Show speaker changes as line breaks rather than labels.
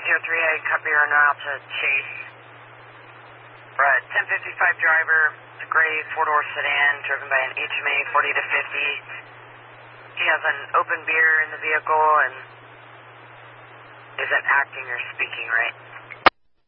I copy your route to Chase. Brett, 1055 driver, it's a gray four-door sedan driven by an HMA 40 to 50. He has an open beer in the vehicle and isn't acting or speaking right.